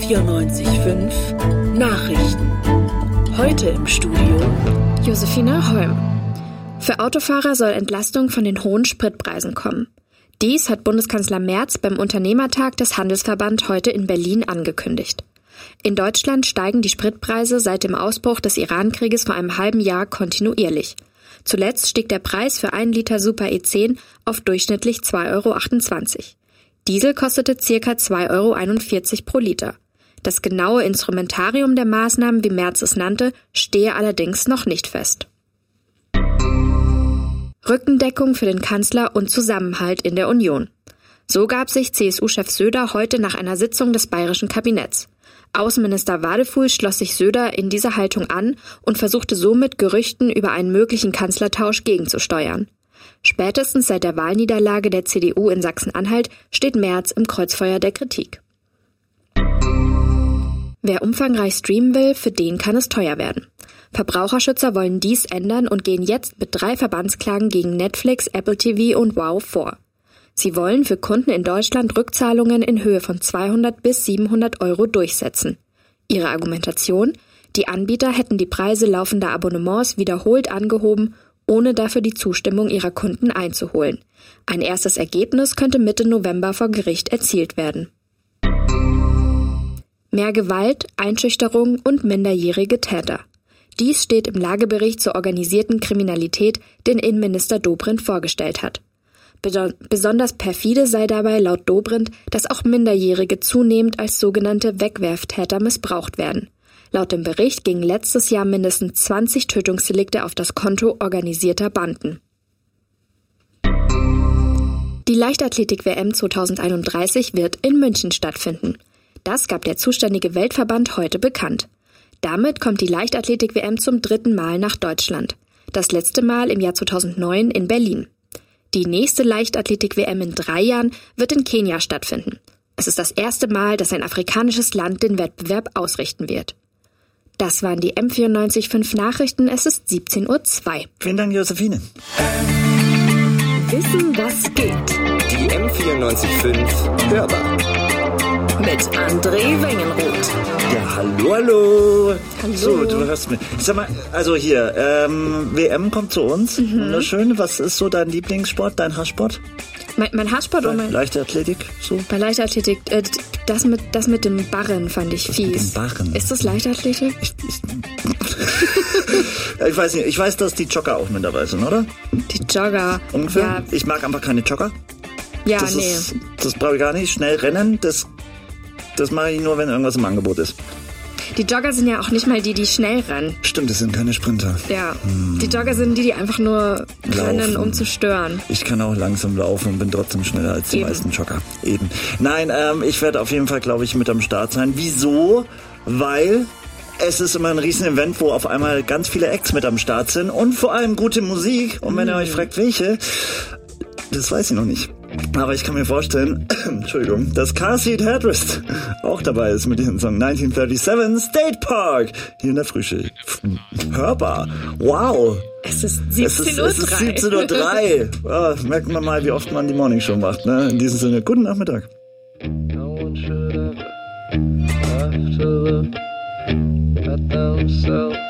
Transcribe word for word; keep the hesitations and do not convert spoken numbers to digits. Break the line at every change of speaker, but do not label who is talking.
vierundneunzig Komma fünf Nachrichten. Heute im Studio
Josephine Holm. Für Autofahrer soll Entlastung von den hohen Spritpreisen kommen. Dies hat Bundeskanzler Merz beim Unternehmertag des Handelsverband heute in Berlin angekündigt. In Deutschland steigen die Spritpreise seit dem Ausbruch des Iran-Krieges vor einem halben Jahr kontinuierlich. Zuletzt stieg der Preis für einen Liter Super E zehn auf durchschnittlich zwei Euro achtundzwanzig. Diesel kostete ca. zwei Euro einundvierzig pro Liter. Das genaue Instrumentarium der Maßnahmen, wie Merz es nannte, stehe allerdings noch nicht fest. Rückendeckung für den Kanzler und Zusammenhalt in der Union. So gab sich C S U-Chef Söder heute nach einer Sitzung des bayerischen Kabinetts. Außenminister Wadefuhl schloss sich Söder in dieser Haltung an und versuchte somit Gerüchten über einen möglichen Kanzlertausch gegenzusteuern. Spätestens seit der Wahlniederlage der C D U in Sachsen-Anhalt steht Merz im Kreuzfeuer der Kritik. Wer umfangreich streamen will, für den kann es teuer werden. Verbraucherschützer wollen dies ändern und gehen jetzt mit drei Verbandsklagen gegen Netflix, Apple T V und Wow vor. Sie wollen für Kunden in Deutschland Rückzahlungen in Höhe von zweihundert bis siebenhundert Euro durchsetzen. Ihre Argumentation? Die Anbieter hätten die Preise laufender Abonnements wiederholt angehoben, ohne dafür die Zustimmung ihrer Kunden einzuholen. Ein erstes Ergebnis könnte Mitte November vor Gericht erzielt werden. Mehr Gewalt, Einschüchterung und minderjährige Täter. Dies steht im Lagebericht zur organisierten Kriminalität, den Innenminister Dobrindt vorgestellt hat. Besonders perfide sei dabei laut Dobrindt, dass auch Minderjährige zunehmend als sogenannte Wegwerftäter missbraucht werden. Laut dem Bericht gingen letztes Jahr mindestens zwanzig Tötungsdelikte auf das Konto organisierter Banden. Die Leichtathletik-W M zweitausendeinunddreißig wird in München stattfinden. Das gab der zuständige Weltverband heute bekannt. Damit kommt die Leichtathletik-W M zum dritten Mal nach Deutschland. Das letzte Mal im Jahr zweitausendneun in Berlin. Die nächste Leichtathletik-W M in drei Jahren wird in Kenia stattfinden. Es ist das erste Mal, dass ein afrikanisches Land den Wettbewerb ausrichten wird. Das waren die M vierundneunzig Komma fünf Nachrichten. Es ist siebzehn Uhr zwei.
Vielen Dank, Josephine.
Wissen, was geht.
Die M vierundneunzig Komma fünf Hörbar.
Mit André Wengenroth.
Ja, hallo, hallo.
Hallo.
So, du hörst mich. Sag mal, also hier, ähm, W M kommt zu uns. Mhm. Wunderschön. Was ist so dein Lieblingssport, dein Hasssport?
Mein, mein Hasssport oder mein...
Leichtathletik, so?
Bei Leichtathletik, äh, das mit, das mit dem Barren fand ich
das
fies.
Mit dem Barren?
Ist das Leichtathletik?
Ich, ich, ich weiß nicht, ich weiß, dass die Jogger auch mit dabei sind, oder?
Die Jogger.
Ungefähr?
Ja.
Ich mag einfach keine Jogger.
Ja,
das
nee.
Ist, das brauche ich gar nicht. Schnell rennen, das, das mache ich nur, wenn irgendwas im Angebot ist.
Die Jogger sind ja auch nicht mal die, die schnell rennen.
Stimmt, das sind keine Sprinter.
Ja, hm. Die Jogger sind die, die einfach nur rennen,
laufen.
um zu stören.
Ich kann auch langsam laufen und bin trotzdem schneller als die
Eben.
meisten Jogger. Eben. Nein, ähm, ich werde auf jeden Fall, glaube ich, mit am Start sein. Wieso? Weil es ist immer ein Riesen-Event, wo auf einmal ganz viele Acts mit am Start sind und vor allem gute Musik. Und wenn ihr euch fragt, welche, das weiß ich noch nicht. Aber ich kann mir vorstellen, Entschuldigung, dass Car Seat Headrest auch dabei ist mit diesem Song neunzehnhundertsiebenunddreißig State Park hier in der Frühschicht. Hörbar. Wow.
Es ist siebzehn Uhr drei.
Es ist, es ist siebzehn Uhr drei. Ja, merkt man mal, wie oft man die Morning Show macht. Ne? In diesem Sinne, guten Nachmittag.
No one should ever have to look at themselves